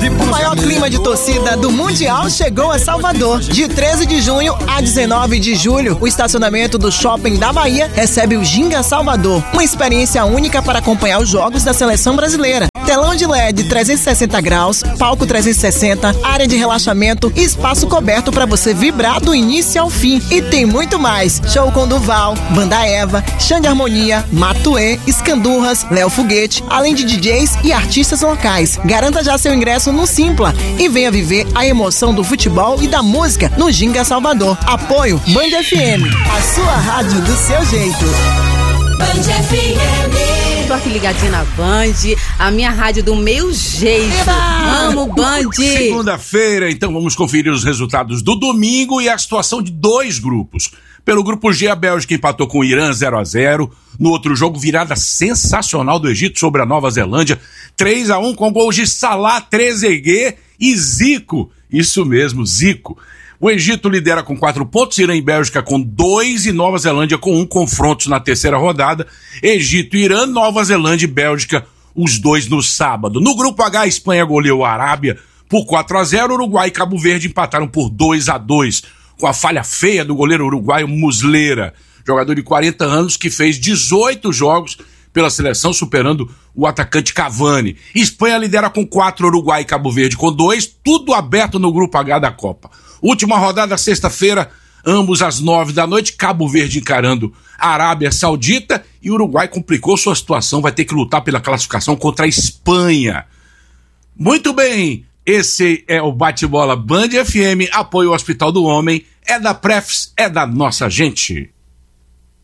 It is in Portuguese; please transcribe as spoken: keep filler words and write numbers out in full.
O maior clima de torcida do Mundial chegou a Salvador. De treze de junho a dezenove de julho, o estacionamento do Shopping da Bahia recebe o Ginga Salvador, uma experiência única para acompanhar os jogos da seleção brasileira. Telão de L E D trezentos e sessenta graus, palco trezentos e sessenta, área de relaxamento e espaço coberto para você vibrar do início ao fim. E tem muito mais. Show com Duval, Banda Eva, Xande Harmonia, Matuê, Escandurras, Léo Foguete, além de D Js e artistas locais. Garanta já seu ingresso no Simpla e venha viver a emoção do futebol e da música no Ginga Salvador. Apoio Band F M, a sua rádio do seu jeito. Band F M. Tô aqui ligadinha na Band, a minha rádio do meu jeito. Eba! Amo Band. Segunda-feira, então vamos conferir os resultados do domingo e a situação de dois grupos. Pelo grupo G, a Bélgica empatou com o Irã zero a zero. No outro jogo, virada sensacional do Egito sobre a Nova Zelândia, três a um com gols de Salah, Trezeguet e Zico. Isso mesmo, Zico. O Egito lidera com quatro pontos, Irã e Bélgica com dois e Nova Zelândia com um, confrontos na terceira rodada. Egito, Irã, Nova Zelândia e Bélgica, os dois no sábado. No grupo H, a Espanha goleou a Arábia por quatro a zero, Uruguai e Cabo Verde empataram por dois a dois, com a falha feia do goleiro uruguaio Muslera, jogador de quarenta anos que fez dezoito jogos pela seleção, superando o atacante Cavani. Espanha lidera com quatro, Uruguai e Cabo Verde com dois, tudo aberto no grupo H da Copa. Última rodada, sexta-feira, ambos às nove da noite, Cabo Verde encarando a Arábia Saudita e o Uruguai complicou sua situação, vai ter que lutar pela classificação contra a Espanha. Muito bem, esse é o Bate-Bola Band F M, apoio ao Hospital do Homem, é da Prefs, é da nossa gente.